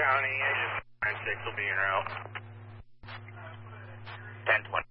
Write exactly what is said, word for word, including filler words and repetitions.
County, nine six will be en route. ten twenty.